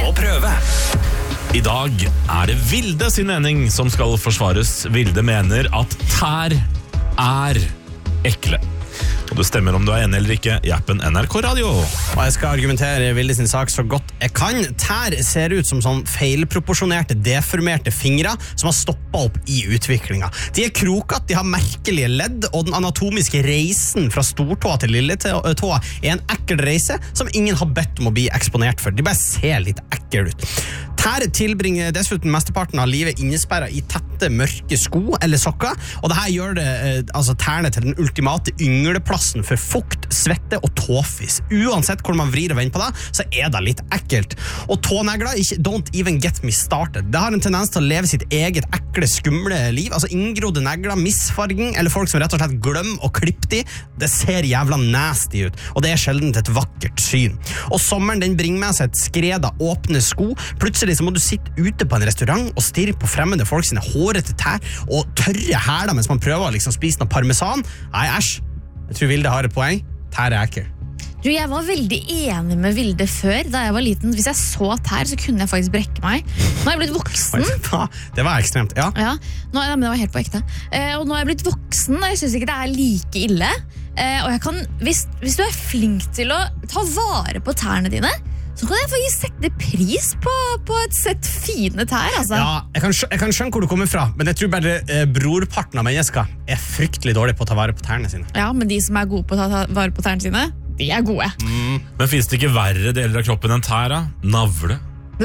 å prøve. I dag det Vilde sin mening som skal forsvares. Vilde mener at tær ekle. Og det stemmer om du enig eller ikke i appen NRK Radio. Og jeg skal argumentere Vilde sin sak så godt jeg kan. Tær ser ut som sånn feilproporsjonerte, deformerte fingre som har stoppet opp i utviklingen. De krokete, de har merkelige ledd, og den anatomiske reisen fra stortåa til lilletåa en ekkel reise som ingen har bedt om å bli eksponert for. De bare ser litt ekkel ut. Tær tilbringer dessuten mesteparten av livet innesperret i tette, mørke sko eller sokker, og dette gjør tærne til den ultimate yngleplassen for fukt, svette og tåfis. Uansett hvor man vrir og vender på det, så det litt ekkelt. Og tånegler, don't even get me started. Det har en tendens til å leve sitt eget ekle, skumle liv. Inngrodde negler, misfarging, eller folk som rett og slett glemmer å klippe de. Det ser jævla nasty ut, og det sjelden et vakkert syn. Og sommeren, den bringer med seg et skred av åpne sko. Plutselig så må du sitte ute på en restaurant og stirre på fremmede folk sine hårete tær og tørre hæler mens man prøver å spise noe parmesan. Nei, æsj. Jeg tror Vilde har et poeng. Tær ekkel. Jeg var veldig enig med Vilde før da jeg var liten. Hvis jeg så tær, så kunne jeg faktisk brekke meg. Nå har jeg blitt voksen. Det var ekstremt, ja. Men det var helt på ekte. Og nå har jeg blitt voksen, og jeg synes ikke det like ille. Og jeg kan, hvis du flink til å ta vare på tærne dine, så kan jeg faktisk sette pris på et sett fine tær, altså. Ja, jeg kan skjønne hvor du kommer fra, men jeg tror bare brorparten av mennesker fryktelig dårlig på å ta vare på tærne sine. Ja, men de som gode på å ta vare på tærne sine, de gode. Men finnes det ikke verre deler av kroppen enn tær, da? Navle?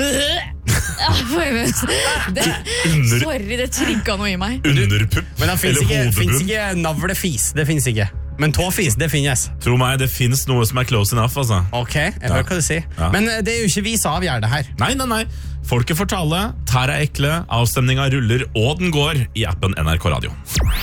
Sorry, det trykket noe i meg. Underpupp? Men det finnes ikke navlefis, det finnes ikke. Men tåfis, det finnes. Tro meg, det finnes noe som close enough, altså. Ok, jeg hører hva du sier. Ja. Men det jo ikke vi som avgjør det her. Nei. Folket får tale, tær ekle, avstemningen ruller, og den går i appen NRK Radio.